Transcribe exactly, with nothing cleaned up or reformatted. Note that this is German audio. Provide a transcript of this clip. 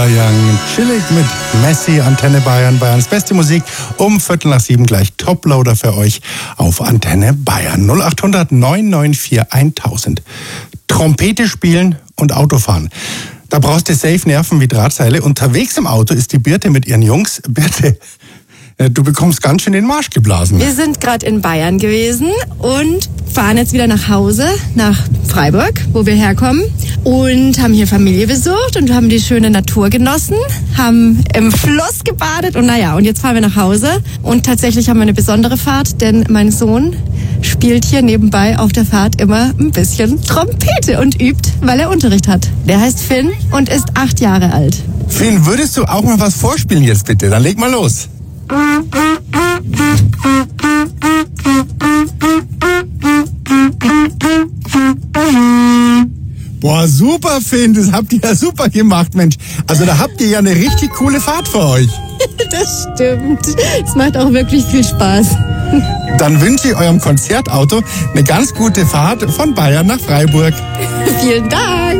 Young, chillig mit Messi, Antenne Bayern, Bayerns beste Musik. Um Viertel nach sieben gleich Toploader für euch auf Antenne Bayern. null acht hundert neun neun vier tausend. Trompete spielen und Autofahren. Da brauchst du safe Nerven wie Drahtseile. Unterwegs im Auto ist die Birte mit ihren Jungs. Birte, du bekommst ganz schön den Marsch geblasen. Wir sind gerade in Bayern gewesen und fahren jetzt wieder nach Hause, nach Freiburg, wo wir herkommen. Und haben hier Familie besucht und haben die schöne Natur genossen, haben im Fluss gebadet und naja, und jetzt fahren wir nach Hause. Und tatsächlich haben wir eine besondere Fahrt, denn mein Sohn spielt hier nebenbei auf der Fahrt immer ein bisschen Trompete und übt, weil er Unterricht hat. Der heißt Finn und ist acht Jahre alt. Finn, würdest du auch mal was vorspielen jetzt bitte? Dann leg mal los. Boah, super, Finn, das habt ihr ja super gemacht, Mensch. Also da habt ihr ja eine richtig coole Fahrt für euch. Das stimmt. Es macht auch wirklich viel Spaß. Dann wünsche ich eurem Konzertauto eine ganz gute Fahrt von Bayern nach Freiburg. Vielen Dank.